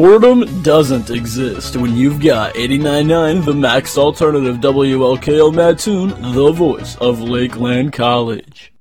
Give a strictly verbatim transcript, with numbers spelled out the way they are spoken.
Boredom doesn't exist when you've got eighty-nine point nine The Max Alternative W L K L Mattoon, the voice of Lakeland College.